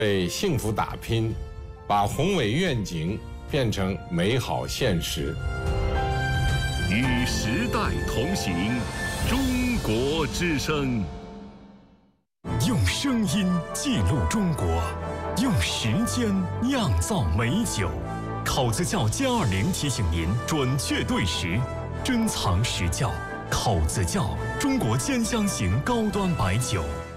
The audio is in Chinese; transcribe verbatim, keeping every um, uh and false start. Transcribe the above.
为幸福打拼，把宏伟愿景变成美好现实。 与时代同行，中国之声。 用声音记录中国，用时间酿造美酒。口子窖歼二零提醒您准确对时，珍藏实窖。口子窖，中国兼香型高端白酒。